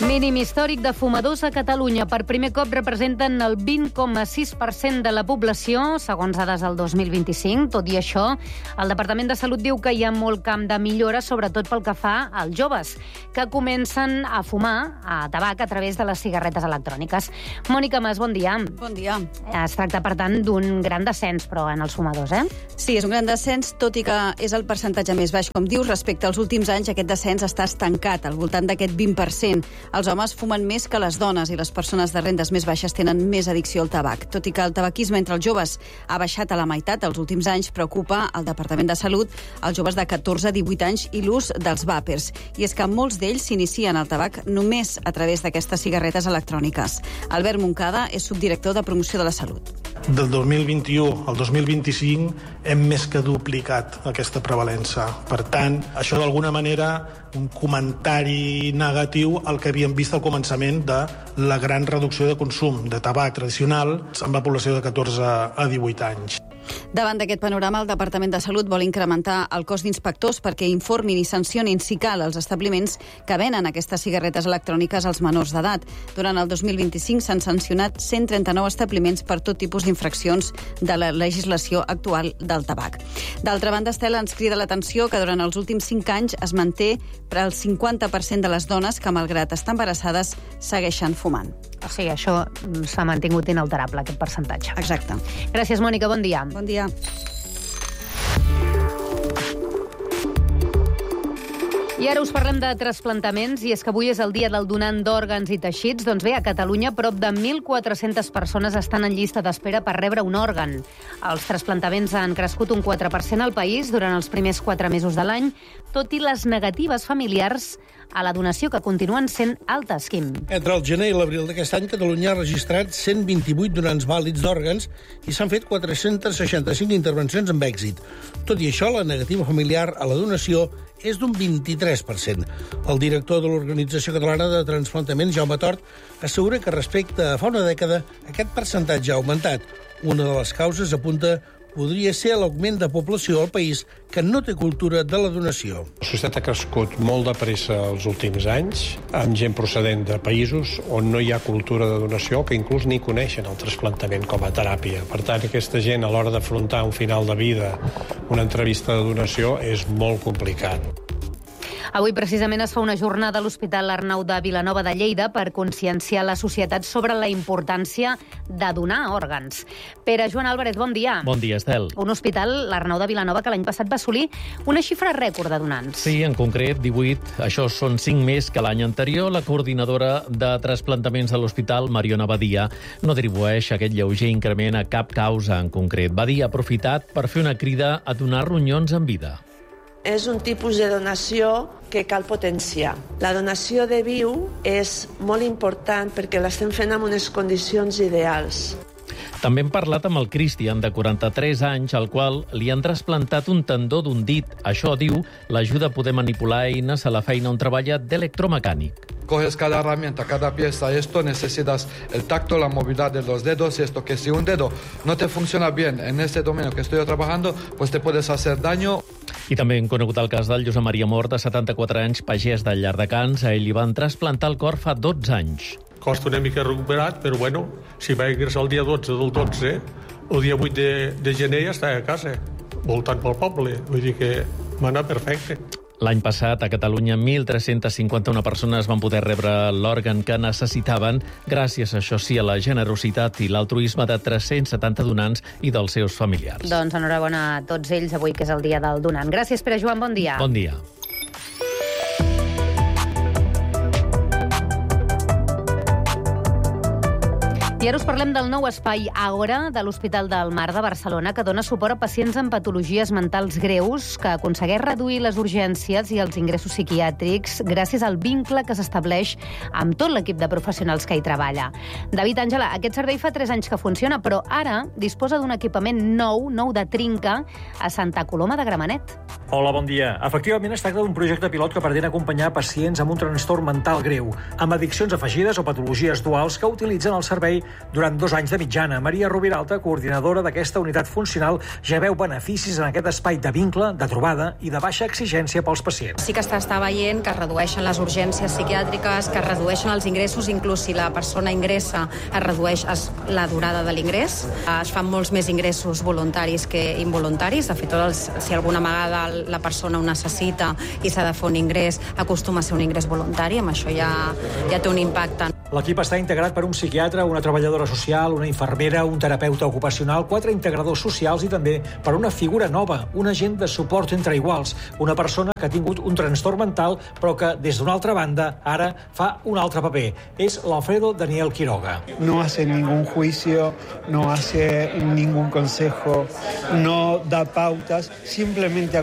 Mínim històric de fumadors a Catalunya. Per primer cop representen el 20,6% de la població, segons dades del 2025. Tot i això, el Departament de Salut diu que hi ha molt camp de millora, sobretot pel que fa als joves, que comencen a fumar tabac a través de les cigarretes electròniques. Mònica Mas, bon dia. Bon dia. Es tracta, per tant, d'un gran descens, però, en els fumadors, eh? Sí, és un gran descens, tot i que és el percentatge més baix. Com dius, respecte als últims anys, aquest descens està estancat, al voltant d'aquest 20%. Els homes fumen més que les dones i les persones de rendes més baixes tenen més addicció al tabac. Tot i que el tabaquisme entre els joves ha baixat a la meitat els últims anys, preocupa el Departament de Salut els joves de 14 a 18 anys i l'ús dels vàpers. I és que molts d'ells s'inicien al tabac només a través d'aquestes cigarretes electròniques. Albert Moncada és subdirector de Promoció de la Salut. Del 2021 al 2025 hem més que duplicat aquesta prevalença. Per tant, això d'alguna manera un comentari negatiu al que havíem vist al començament de la gran reducció de consum de tabac tradicional en la població de 14 a 18 anys. Davant d'aquest panorama, el Departament de Salut vol incrementar el cos d'inspectors perquè informin i sancionin si cal els establiments que venen aquestes cigarretes electròniques als menors d'edat. Durant el 2025 s'han sancionat 139 establiments per tot tipus d'infraccions de la legislació actual del tabac. D'altra banda, Estela, ens crida l'atenció que durant els últims 5 anys es manté per al 50% de les dones que, malgrat estar embarassades, segueixen fumant. O sigui, això s'ha mantingut inalterable, aquest percentatge. Exacte. Gràcies, Mònica. Bon dia. Bon dia. I ara us parlem de trasplantaments, i és que avui és el dia del donant d'òrgans i teixits. Doncs bé, a Catalunya prop de 1.400 persones estan en llista d'espera per rebre un òrgan. Els trasplantaments han crescut un 4% al país durant els primers 4 mesos de l'any, tot i les negatives familiars a la donació, que continuen sent altes, Quim. Entre el gener i l'abril d'aquest any, Catalunya ha registrat 128 donants vàlids d'òrgans i s'han fet 465 intervencions amb èxit. Tot i això, la negativa familiar a la donació és d'un 23%. El director de l'Organització Catalana de Transplantament, Jaume Tort, assegura que respecte a fa una dècada aquest percentatge ha augmentat. Una de les causes, apunta, podria ser l'augment de població al país que no té cultura de la donació. La societat ha crescut molt de pressa els últims anys, amb gent procedent de països on no hi ha cultura de donació, que inclús ni coneixen el trasplantament com a teràpia. Per tant, aquesta gent, a l'hora d'afrontar un final de vida, una entrevista de donació, és molt complicat. Avui, precisament, es fa una jornada a l'Hospital Arnau de Vilanova de Lleida per conscienciar la societat sobre la importància de donar òrgans. Pere Joan Álvarez, bon dia. Bon dia, Estel. Un hospital, l'Arnau de Vilanova, que l'any passat va assolir una xifra rècord de donants. Sí, en concret, 18. Això són 5 més que l'any anterior. La coordinadora de trasplantaments de l'hospital, Mariona Badia, no atribueix aquest lleuger increment a cap causa en concret. Badia ha aprofitat per fer una crida a donar ronyons en vida. És un tipus de donació que cal potenciar. La donació de viu és molt important perquè l'estem fent en unes condicions ideals. També hem parlat amb el Cristian, de 43 anys, al qual li han trasplantat un tendó d'un dit. Això, diu, l'ajuda a poder manipular eines a la feina on treballa d'electromecànic. Coges cada herramienta, cada pieza, esto necesitas el tacto, la movilidad de los dedos, y esto que si un dedo no te funciona bien en este dominio que estoy trabajando, pues te puedes hacer daño. I també hem conegut el cas del Josep Maria Mort, de 74 anys, pagès de Llardecans. A ell li van trasplantar el cor fa 12 anys. Costa una mica recuperat, però bueno, si va ingressar el dia 12 del 12, el dia 8 de gener ja estava a casa, voltant pel poble. Vull dir que m'ha perfecte. L'any passat, a Catalunya, 1.351 persones van poder rebre l'òrgan que necessitaven, gràcies, això sí, a la generositat i l'altruisme de 370 donants i dels seus familiars. Doncs enhorabona a tots ells avui, que és el dia del donant. Gràcies, Pere Joan, bon dia. Bon dia. I ara us parlem del nou espai Àgora de l'Hospital del Mar de Barcelona, que dona suport a pacients amb patologies mentals greus, que aconsegueix reduir les urgències i els ingressos psiquiàtrics gràcies al vincle que s'estableix amb tot l'equip de professionals que hi treballa. David Àngela, aquest servei fa 3 anys que funciona, però ara disposa d'un equipament nou de trinca, a Santa Coloma de Gramenet. Hola, bon dia. Efectivament, es tracta d'un projecte pilot que pretén acompanyar pacients amb un trastorn mental greu, amb addiccions afegides o patologies duals que utilitzen el servei durant 2 anys de mitjana. Maria Rubiralta, coordinadora d'aquesta unitat funcional, ja veu beneficis en aquest espai de vincle, de trobada i de baixa exigència pels pacients. Sí que està veient que es redueixen les urgències psiquiàtriques, que es redueixen els ingressos, inclús si la persona ingressa es redueix la durada de l'ingrés. Es fan molts més ingressos voluntaris que involuntaris. De fet, si alguna vegada la persona ho necessita i s'ha de fer un ingrés, acostuma a ser un ingrés voluntari. Amb això ja té un impacte. L'equip està integrat per un psiquiatre, una treballadora social, una infermera, un terapeuta ocupacional, 4 integradors socials i també per una figura nova, un agent de suport entre iguals, una persona que ha tingut un trastorn mental però que, des d'una altra banda, ara fa un altre paper. És l'Alfredo Daniel Quiroga. No hace ningún juicio, no hace ningún consejo, no da pautas, simplemente